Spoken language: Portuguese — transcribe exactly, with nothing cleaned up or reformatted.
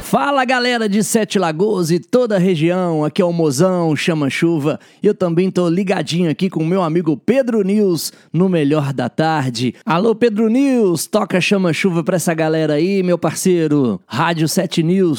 Fala galera de Sete Lagoas e toda a região, aqui é o Mozão Chama Chuva e eu também tô ligadinho aqui com o meu amigo Pedro News no Melhor da Tarde. Alô Pedro News, toca Chama Chuva pra essa galera aí, meu parceiro. Rádio Sete News,